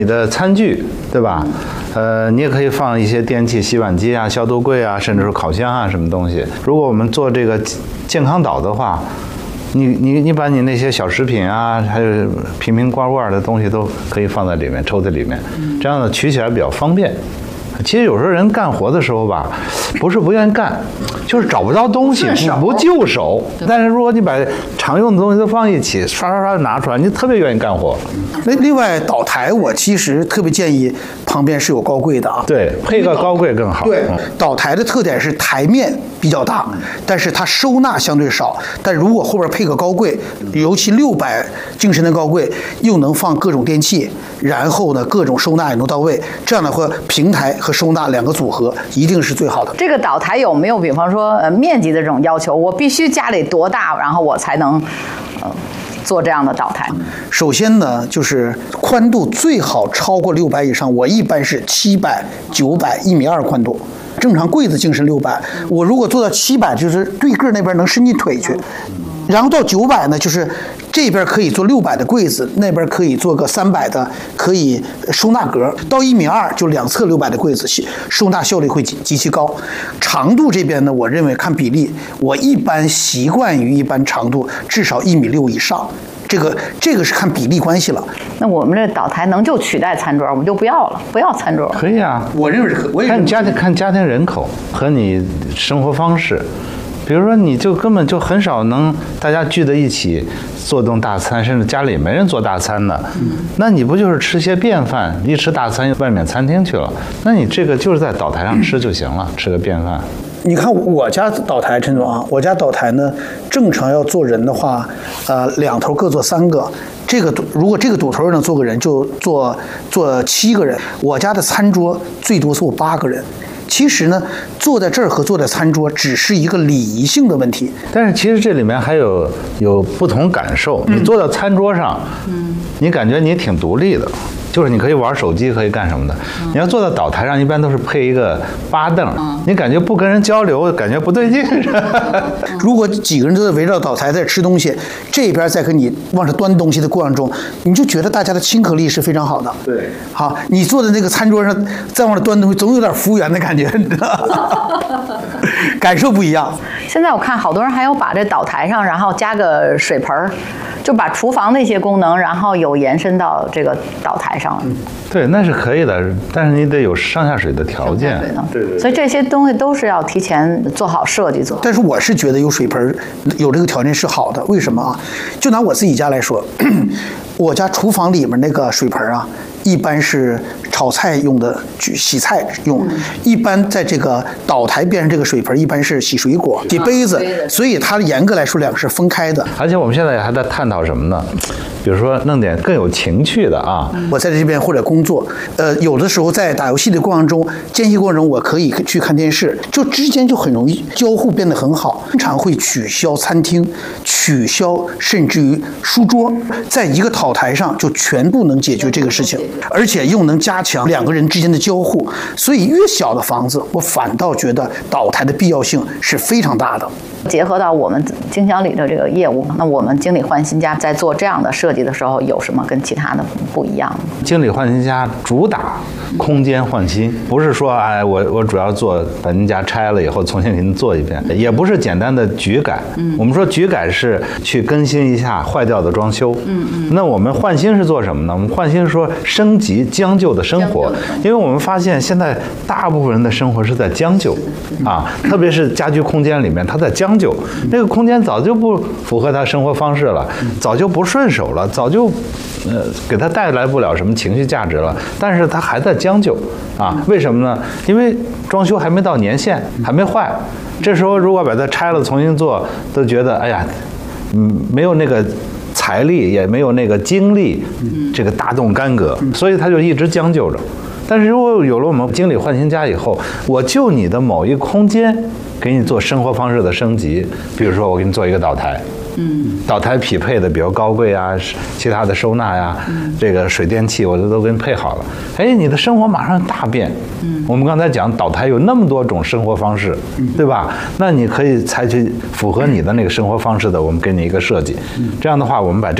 你的餐具，对吧？你也可以放一些电器，洗碗机啊、消毒柜啊，甚至是烤箱啊，什么东西。如果我们做这个健康岛的话，你把你那些小食品啊，还有瓶瓶罐罐的东西都可以放在里面，抽屉里面，这样呢取起来比较方便。其实有时候人干活的时候吧，不是不愿意干，就是找不到东西，不就手。但是如果你把常用的东西都放一起，刷刷刷拿出来，你特别愿意干活。 另外，岛台我其实特别建议旁边是有高柜的啊。 对，配个高柜更好。 对，岛台的特点是台面比较大，但是它收纳相对少。但如果后边配个高柜，尤其600精神的高柜，又能放各种电器，然后呢各种收纳也能到位。这样的话，平台和收纳两个组合一定是最好的。 这个岛台有没有比方说面积的这种要求？我必须家里多大，然后我才能做这样的岛台？ 首先呢，就是宽度最好超过600以上，我一般是700、900、1.2米宽度。正常柜子净是600，我如果做到700，就是对个那边能伸进腿去。然后到900呢，就是这边可以做600的柜子，那边可以做个300的，可以收纳格。到1.2米，就两侧600的柜子，收纳效率会极其高。长度这边呢，我认为看比例，我一般习惯于一般长度至少1.6米以上。这个是看比例关系了。 那我们这岛台能就取代餐桌，我们就不要了，不要餐桌。 可以啊， 我认为是可以。 看家庭人口和你生活方式。比如说，你就根本就很少能大家聚在一起做顿大餐，甚至家里没人做大餐的，那你不就是吃些便饭？一吃大餐，外面餐厅去了。那你这个就是在岛台上吃就行了，吃个便饭。 你看我家岛台，陈总啊，我家岛台呢，正常要坐人的话，两头各坐3个。如果这个堵头能坐个人，就坐7个人。我家的餐桌最多坐8个人。其实呢，坐在这儿和坐在餐桌只是一个礼仪性的问题。 但是其实这里面还有不同感受。你坐到餐桌上，你感觉你挺独立的。就是你可以玩手机，可以干什么的。你要坐到岛台上，一般都是配一个8凳，你感觉不跟人交流，感觉不对劲。 如果几个人都在围绕岛台在吃东西，这边在跟你往上端东西的过程中，你就觉得大家的亲和力是非常好的。 对， 好，你坐在那个餐桌上再往上端东西，总有点服务员的感觉，你知道感受不一样。 现在我看好多人还要把这岛台上，然后加个水盆儿，就把厨房的一些功能，然后有延伸到这个岛台上了。 对，那是可以的，但是你得有上下水的条件。 对。所以这些东西都是要提前做好设计做。 但是我是觉得有水盆有这个条件是好的。为什么啊？就拿我自己家来说，我家厨房里面那个水盆啊，一般是炒菜用的，洗菜用。一般在这个岛台边上这个水盆一般是洗水果、洗杯子，所以它严格来说两个是分开的。 而且我们现在还在探讨什么呢？比如说弄点更有情趣的啊。 我在这边或者工作，有的时候在打游戏的过程中、间隙过程中，我可以去看电视，就之间就很容易交互变得很好。经常会取消餐厅，取消甚至于书桌，在一个岛台上就全部能解决这个事情，而且又能加强两个人之间的交互。所以越小的房子，我反倒觉得岛台的必要性是非常大的。 结合到我们经销里的这个业务，那我们经理换新家在做这样的设计的时候，有什么跟其他的不一样？ 经理换新家主打空间换新，不是说哎我主要做把您家拆了以后重新给您做一遍，也不是简单的局改。我们说局改是去更新一下坏掉的装修。那我们换新是做什么呢？我们换新是说升级将就的生活，因为我们发现现在大部分人的生活是在将就啊，特别是家居空间里面，他在将就，那个空间早就不符合他生活方式了，早就不顺手了，早就给他带来不了什么情绪价值了，但是他还在将就啊。为什么呢？因为装修还没到年限，还没坏，这时候如果把它拆了重新做，都觉得哎呀，没有那个财力，也没有那个精力，这个大动干戈，所以他就一直将就着。但是如果有了我们经理换新家以后，我就你的某一空间给你做生活方式的升级，比如说我给你做一个岛台，岛台匹配的，比如高柜啊，其他的收纳呀，这个水电气我都给你配好了，哎，你的生活马上大变。我们刚才讲岛台有那么多种生活方式，对吧？那你可以采取符合你的那个生活方式的，我们给你一个设计。这样的话，我们把这